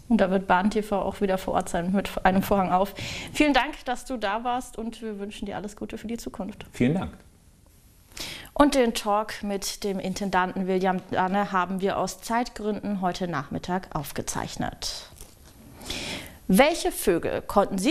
Und da wird Bahn TV auch wieder vor Ort sein mit einem Vorhang auf. Vielen Dank, dass du da warst und wir wünschen dir alles Gute für die Zukunft. Vielen Dank. Und den Talk mit dem Intendanten William Danne haben wir aus Zeitgründen heute Nachmittag aufgezeichnet. Welche Vögel konnten Sie